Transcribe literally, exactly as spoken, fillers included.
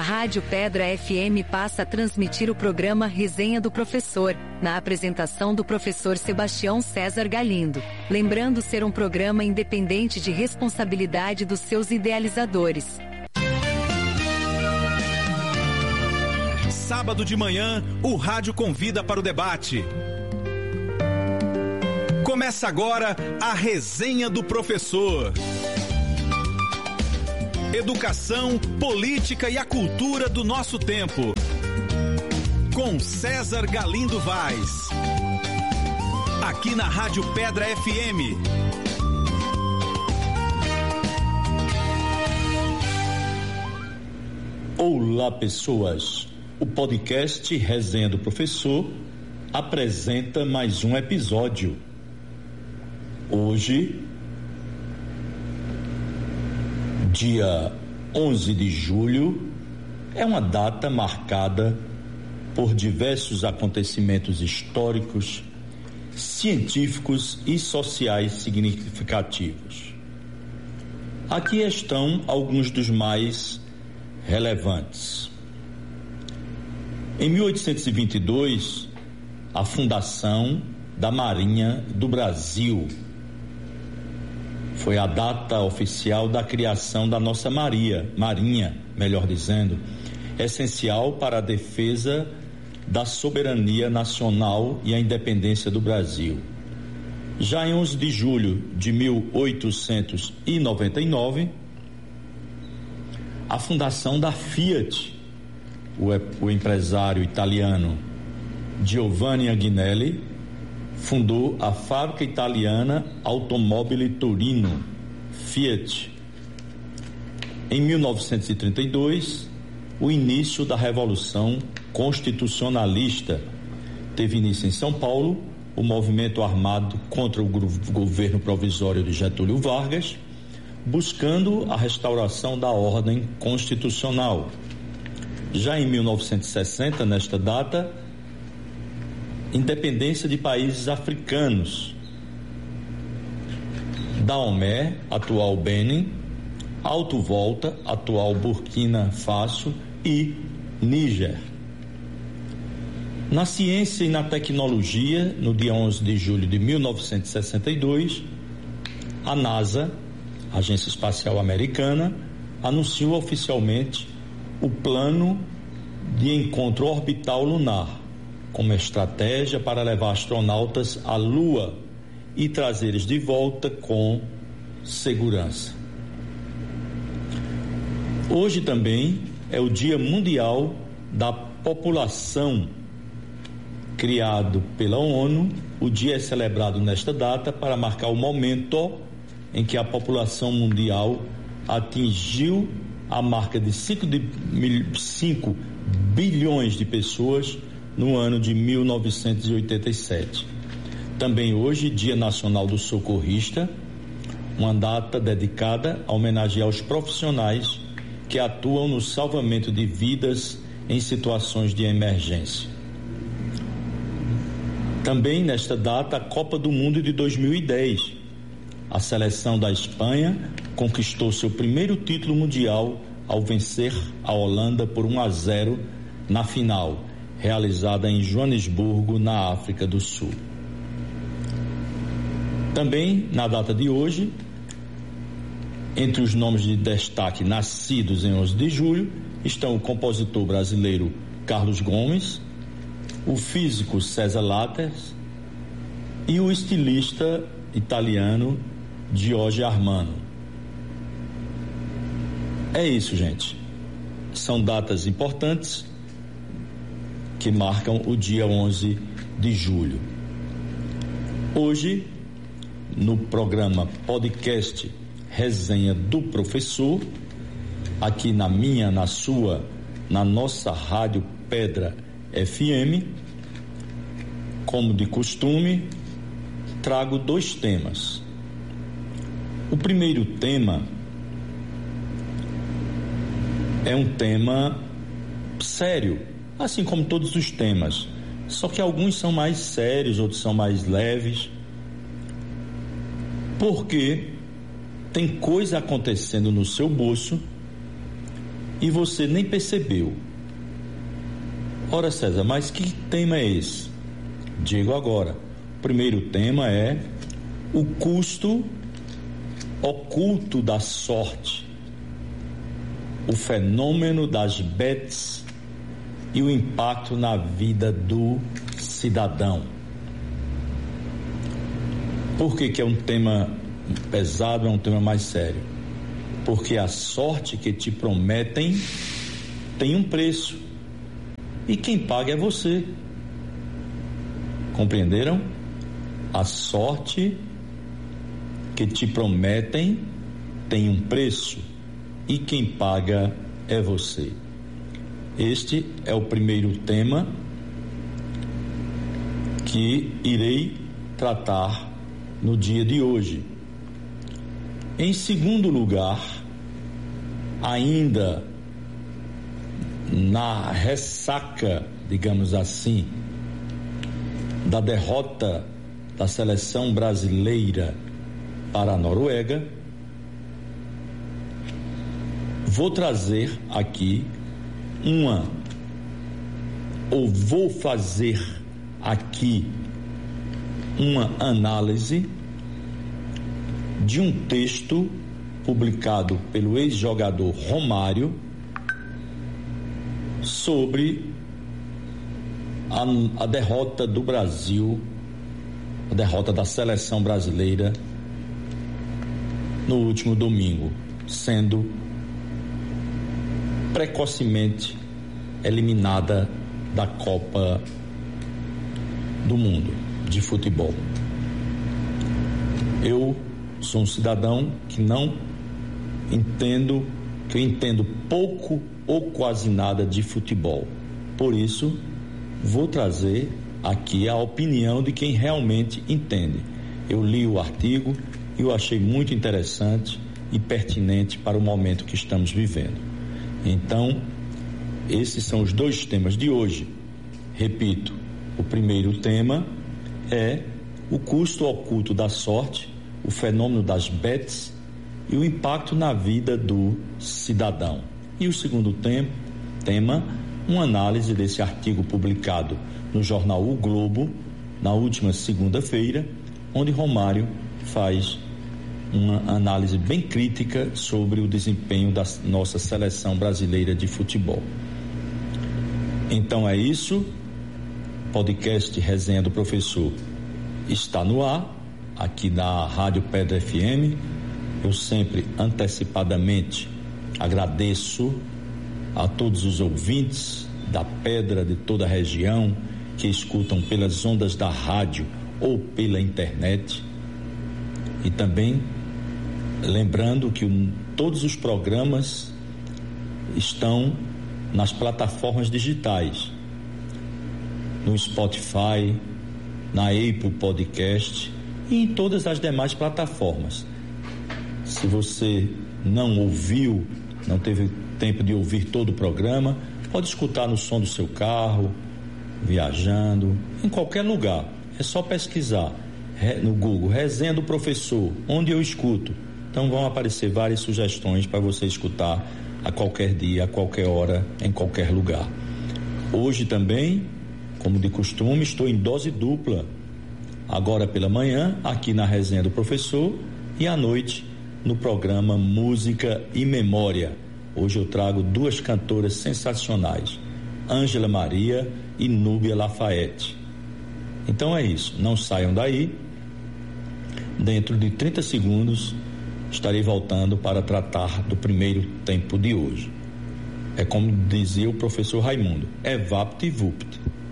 Rádio Pedra F M passa a transmitir o programa Resenha do Professor, na apresentação do professor Sebastião César Galindo. Lembrando ser um programa independente de responsabilidade dos seus idealizadores. Sábado de manhã, o rádio convida para o debate. Começa agora a Resenha do Professor. Educação, política e a cultura do nosso tempo. Com César Galindo Vaz. Aqui na Rádio Pedra F M. Olá, pessoas. O podcast Resenha do Professor apresenta mais um episódio. Hoje, dia onze de julho, é uma data marcada por diversos acontecimentos históricos, científicos e sociais significativos. Aqui estão alguns dos mais relevantes. Em mil oitocentos e vinte e dois, a fundação da Marinha do Brasil. Foi a data oficial da criação da nossa Maria, Marinha, melhor dizendo, essencial para a defesa da soberania nacional e a independência do Brasil. Já em onze de julho de mil oitocentos e noventa e nove, a fundação da Fiat, o, o empresário italiano Giovanni Agnelli fundou a fábrica italiana Automobili Torino, Fiat. Em mil novecentos e trinta e dois, o início da Revolução Constitucionalista teve início em São Paulo, o movimento armado contra o governo provisório de Getúlio Vargas, buscando a restauração da ordem constitucional. Já em mil novecentos e sessenta, nesta data, independência de países africanos. Dahomey, atual Benin, Alto Volta, atual Burkina Faso e Níger. Na ciência e na tecnologia, no dia onze de julho de mil novecentos e sessenta e dois, a NASA, Agência Espacial Americana, anunciou oficialmente o plano de encontro orbital lunar, como estratégia para levar astronautas à Lua e trazê-los de volta com segurança. Hoje também é o Dia Mundial da População. Criado pela ONU, o dia é celebrado nesta data para marcar o momento em que a população mundial atingiu a marca de cinco bilhões de pessoas no ano de mil novecentos e oitenta e sete. Também hoje, Dia Nacional do Socorrista, uma data dedicada a homenagear os profissionais que atuam no salvamento de vidas em situações de emergência. Também nesta data, a Copa do Mundo de dois mil e dez. A seleção da Espanha conquistou seu primeiro título mundial ao vencer a Holanda por um a zero na final, realizada em Joanesburgo, na África do Sul. Também, na data de hoje, entre os nomes de destaque nascidos em onze de julho, estão o compositor brasileiro Carlos Gomes, o físico César Lattes e o estilista italiano Giorgio Armani. É isso, gente. São datas importantes que marcam o dia onze de julho. Hoje, no programa podcast Resenha do Professor, aqui na minha, na sua, na nossa Rádio Pedra F M, como de costume, trago dois temas. O primeiro tema é um tema sério, assim como todos os temas, só que alguns são mais sérios, outros são mais leves, porque tem coisa acontecendo no seu bolso e você nem percebeu. Ora, César, mas que tema é esse? Digo agora. O primeiro tema é o custo oculto da sorte, o fenômeno das bets e o impacto na vida do cidadão. Por que que é um tema pesado, é um tema mais sério? Porque a sorte que te prometem tem um preço e quem paga é você. Compreenderam? A sorte que te prometem tem um preço e quem paga é você. Este é o primeiro tema que irei tratar no dia de hoje. Em segundo lugar, ainda na ressaca, digamos assim, da derrota da seleção brasileira para a Noruega, vou trazer aqui uma, ou vou fazer aqui uma análise de um texto publicado pelo ex-jogador Romário sobre a, a derrota do Brasil, a derrota da seleção brasileira no último domingo, sendo precocemente eliminada da Copa do Mundo de futebol. Eu sou um cidadão que não entendo, que eu entendo pouco ou quase nada de futebol. Por isso, vou trazer aqui a opinião de quem realmente entende. Eu li o artigo e eu achei muito interessante e pertinente para o momento que estamos vivendo. Então, esses são os dois temas de hoje. Repito, o primeiro tema é o custo oculto da sorte, o fenômeno das bets e o impacto na vida do cidadão. E o segundo tem, tema, uma análise desse artigo publicado no jornal O Globo, na última segunda-feira, onde Romário faz uma análise bem crítica sobre o desempenho da nossa seleção brasileira de futebol. Então é isso, podcast Resenha do Professor está no ar, aqui na Rádio Pedra F M. Eu sempre antecipadamente agradeço a todos os ouvintes da Pedra, de toda a região, que escutam pelas ondas da rádio ou pela internet. E também lembrando que um, todos os programas estão nas plataformas digitais, no Spotify, na Apple Podcast e em todas as demais plataformas. Se você não ouviu, não teve tempo de ouvir todo o programa, pode escutar no som do seu carro, viajando, em qualquer lugar. É só pesquisar no Google, Resenha do Professor, onde eu escuto. Então vão aparecer várias sugestões para você escutar a qualquer dia, a qualquer hora, em qualquer lugar. Hoje também, como de costume, estou em dose dupla. Agora pela manhã, aqui na Resenha do Professor, e à noite no programa Música e Memória. Hoje eu trago duas cantoras sensacionais, Ângela Maria e Núbia Lafayette. Então é isso, não saiam daí. Dentro de trinta segundos estarei voltando para tratar do primeiro tempo de hoje. É como dizia o professor Raimundo, é vapt-vupt.